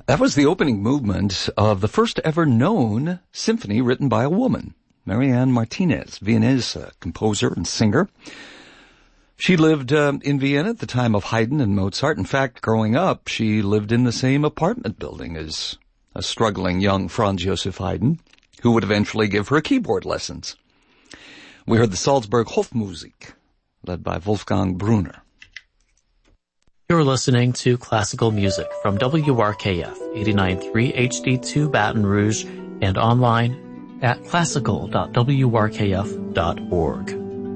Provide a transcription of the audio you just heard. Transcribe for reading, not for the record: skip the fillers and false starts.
That was the opening movement of the first ever known symphony written by a woman, Marianne Martinez, Viennese composer and singer. She lived in Vienna at the time of Haydn and Mozart. In fact, growing up, she lived in the same apartment building as a struggling young Franz Joseph Haydn, who would eventually give her keyboard lessons. We heard the Salzburg Hofmusik, led by Wolfgang Brunner. You're listening to classical music from WRKF 89.3 HD2 Baton Rouge and online at classical.wrkf.org.